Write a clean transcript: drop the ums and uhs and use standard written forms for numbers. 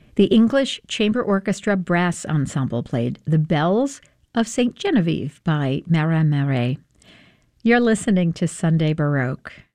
The English Chamber Orchestra Brass Ensemble played The Bells of St. Genevieve by Marin Marais. You're listening to Sunday Baroque.